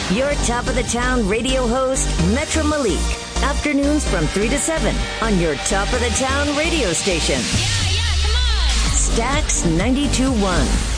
Your top of the town radio host, Metro Malik. Afternoons from 3 to 7 on your top of the town radio station. Yeah, come on. Stax 92.1.